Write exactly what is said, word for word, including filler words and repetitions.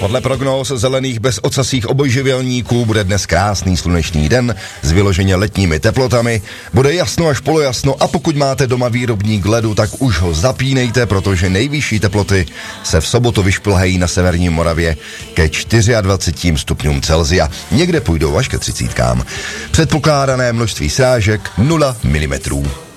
Podle prognóz zelených bezocasých obojživelníků bude dnes krásný slunečný den s vyloženě letními teplotami. Bude jasno až polojasno a pokud máte doma výrobník ledu, tak už ho zapínejte, protože nejvyšší teploty se v sobotu vyšplhají na severní Moravě ke dvaceti čtyřem stupňům Celsia. Někde půjdou až ke třicítkám. Předpokládané množství srážek nula milimetrů.